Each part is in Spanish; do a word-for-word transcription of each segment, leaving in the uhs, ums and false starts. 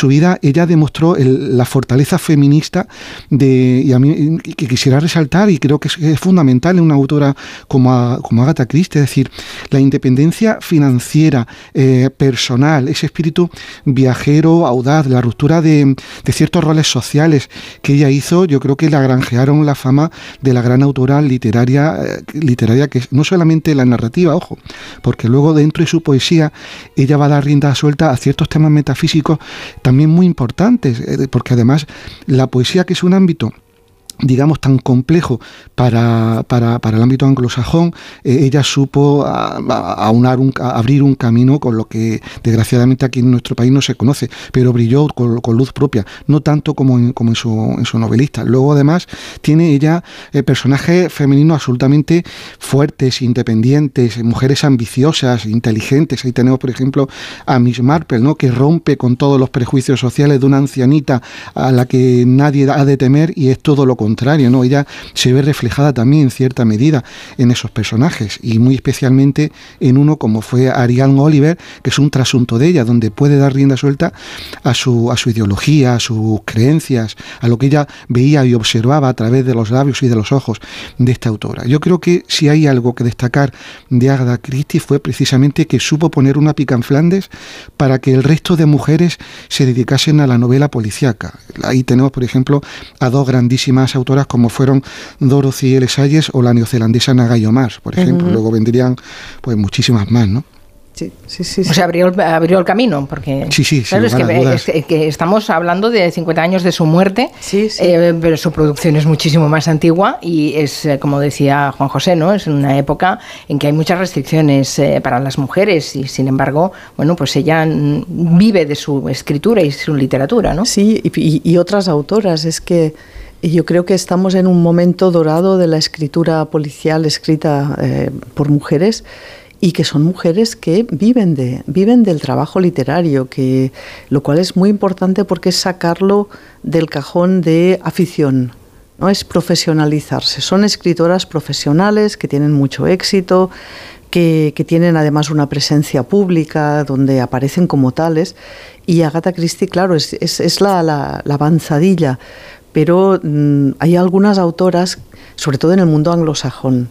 su vida ella demostró el, la fortaleza feminista de, y a mí que quisiera resaltar, y creo que es, es fundamental en una autora como, a, como Agatha Christie, es decir, la independencia financiera, eh, personal, ese espíritu viajero, audaz, la ruptura de, de ciertos roles sociales que ella hizo. Yo creo que la granjearon la fama de la gran autora literaria, eh, literaria que no solamente la narrativa, ojo, porque luego dentro de su poesía ella va a dar rienda suelta a ciertos temas metafísicos también muy importantes, eh, porque además la poesía, que es un ámbito digamos tan complejo para, para, para el ámbito anglosajón, eh, ella supo a, a, aunar un, a abrir un camino con lo que desgraciadamente aquí en nuestro país no se conoce, pero brilló con, con luz propia, no tanto como en, como en su, en su novelista. Luego además tiene ella eh, personajes femeninos absolutamente fuertes, independientes, mujeres ambiciosas, inteligentes. Ahí tenemos por ejemplo a Miss Marple, ¿no?, que rompe con todos los prejuicios sociales de una ancianita a la que nadie ha de temer, y es todo lo contrario, ¿no? Ella se ve reflejada también en cierta medida en esos personajes, y muy especialmente en uno como fue Ariane Oliver, que es un trasunto de ella, donde puede dar rienda suelta a su, a su ideología, a sus creencias, a lo que ella veía y observaba a través de los labios y de los ojos de esta autora. Yo creo que si hay algo que destacar de Agatha Christie fue precisamente que supo poner una pica en Flandes para que el resto de mujeres se dedicasen a la novela policíaca. Ahí tenemos, por ejemplo, a dos grandísimas autoras como fueron Dorothy L. Sayers o la neozelandesa Ngaio Marsh, por ejemplo. Uh-huh. Luego vendrían pues muchísimas más, ¿no? Sí, sí, sí, sí. O sea, abrió, abrió el camino, porque sí, sí, claro, es, que, es que estamos hablando de cincuenta años de su muerte, sí, sí. Eh, pero su producción es muchísimo más antigua y es, como decía Juan José, ¿no?, es una época en que hay muchas restricciones eh, para las mujeres y, sin embargo, bueno, pues ella vive de su escritura y su literatura, ¿no? Sí, y, y otras autoras. Es que yo creo que estamos en un momento dorado de la escritura policial escrita eh, por mujeres, y que son mujeres que viven, de, viven del trabajo literario, que, lo cual es muy importante porque es sacarlo del cajón de afición, ¿no? Es profesionalizarse. Son escritoras profesionales que tienen mucho éxito, que, que tienen además una presencia pública donde aparecen como tales, y Agatha Christie, claro, es, es, es la, la, la avanzadilla, pero mmm, hay algunas autoras, sobre todo en el mundo anglosajón,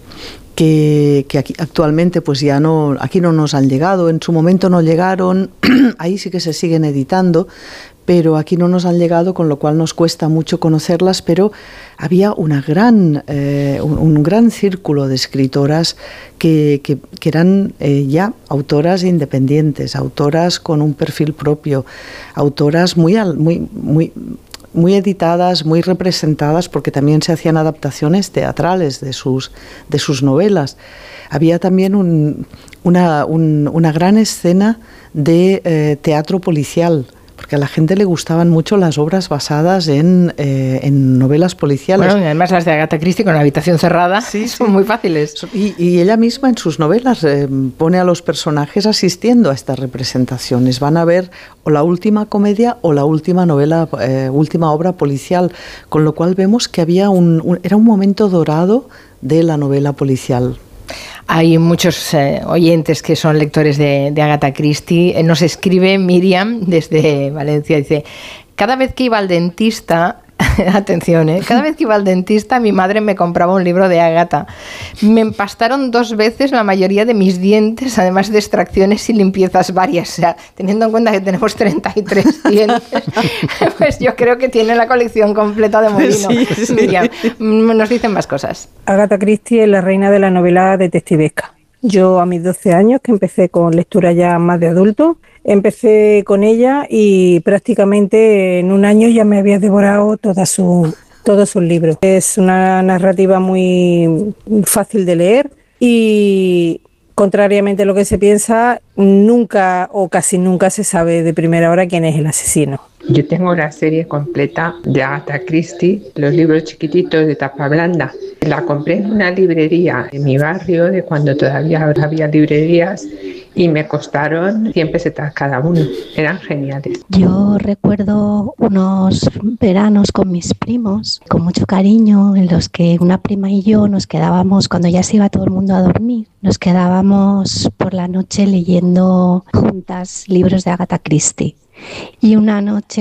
que, que aquí actualmente pues ya no, aquí no nos han llegado, en su momento no llegaron, ahí sí que se siguen editando, pero aquí no nos han llegado, con lo cual nos cuesta mucho conocerlas, pero había una gran, eh, un, un gran círculo de escritoras que, que, que eran eh, ya autoras independientes, autoras con un perfil propio, autoras muy, muy, muy muy editadas, muy representadas, porque también se hacían adaptaciones teatrales de sus, de sus novelas. Había también un, una, un, una gran escena de eh, teatro policial, porque a la gente le gustaban mucho las obras basadas en, eh, en novelas policiales. Bueno, y además las de Agatha Christie con la habitación cerrada, sí, son sí. muy fáciles. Y, y ella misma en sus novelas eh, pone a los personajes asistiendo a estas representaciones. Van a ver o la última comedia o la última novela, eh, última obra policial, con lo cual vemos que había un, un, era un momento dorado de la novela policial. Hay muchos eh, oyentes que son lectores de, de Agatha Christie. Eh, nos escribe Miriam desde Valencia, dice: cada vez que iba al dentista, atención, ¿eh? cada vez que iba al dentista mi madre me compraba un libro de Agatha. Me empastaron dos veces la mayoría de mis dientes, además de extracciones y limpiezas varias. O sea, teniendo en cuenta que tenemos treinta y tres dientes, pues yo creo que tiene la colección completa de Molino. Sí, sí. Miriam, nos dicen más cosas. Agatha Christie es la reina de la novela detectivesca. Yo a mis doce años, que empecé con lectura ya más de adulto, empecé con ella y prácticamente en un año ya me había devorado toda su, todos sus libros. Es una narrativa muy fácil de leer y, contrariamente a lo que se piensa, nunca o casi nunca se sabe de primera hora quién es el asesino. Yo tengo la serie completa de Agatha Christie, los libros chiquititos de tapa blanda. La compré en una librería en mi barrio, de cuando todavía había librerías, y me costaron cien pesetas cada uno. Eran geniales. Yo recuerdo unos veranos con mis primos, con mucho cariño, en los que una prima y yo nos quedábamos, cuando ya se iba todo el mundo a dormir, nos quedábamos por la noche leyendo juntas libros de Agatha Christie. Y una noche